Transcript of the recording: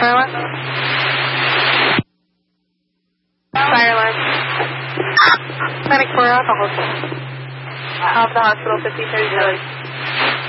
Fire alarm. Fire alarm. Panic 4 alcohol. Off the hospital, 5030.